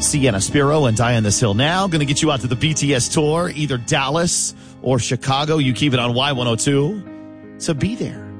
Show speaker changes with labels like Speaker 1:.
Speaker 1: Sienna Spiro and Die on This Hill Now. Going to get you out to the BTS tour, either Dallas or Chicago. You keep it on Y102 to be there.